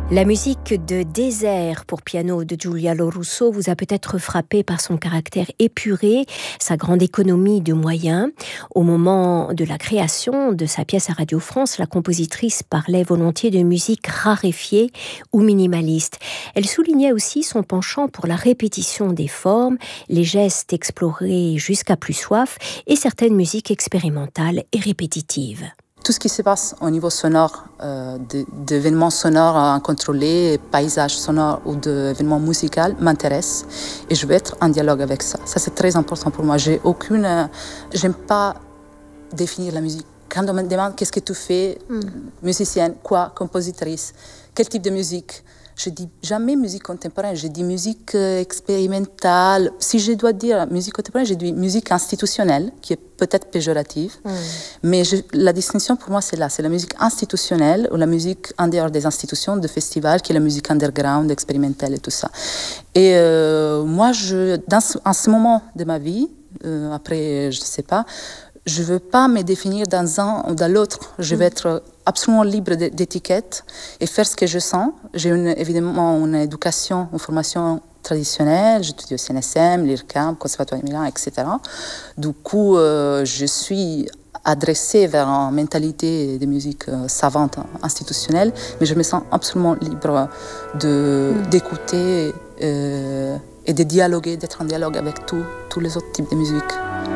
La musique de Désert pour piano de Giulia Lorusso vous a peut-être frappé par son caractère épuré, sa grande économie de moyens. Au moment de la création de sa pièce à Radio France, la compositrice parlait volontiers de musique raréfiée ou minimaliste. Elle soulignait aussi son penchant pour la répétition des formes, les gestes explorés jusqu'à plus soif et certaines musiques expérimentales et répétitives. Tout ce qui se passe au niveau sonore, d'événements sonores incontrôlés, paysages sonores ou d'événements musicaux m'intéresse et je veux être en dialogue avec ça. Ça, c'est très important pour moi. J'aime pas définir la musique. Quand on me demande qu'est-ce que tu fais, musicienne, quoi, compositrice, quel type de musique, je dis jamais musique contemporaine, je dis musique expérimentale. Si je dois dire musique contemporaine, je dis musique institutionnelle, qui est peut-être péjorative. Mais la distinction pour moi, c'est là. C'est la musique institutionnelle ou la musique en dehors des institutions, de festivals, qui est la musique underground, expérimentale et tout ça. Et moi, en ce moment de ma vie, après, je ne sais pas, je ne veux pas me définir dans un ou dans l'autre. Je veux être absolument libre d'étiquettes et faire ce que je sens. J'ai évidemment une éducation, une formation traditionnelle. J'étudie au CNSM, l'IRCAM, Conservatoire de Milan, etc. Du coup, je suis adressée vers une mentalité de musique savante, institutionnelle, mais je me sens absolument libre d'écouter et de dialoguer, d'être en dialogue avec tous les autres types de musique.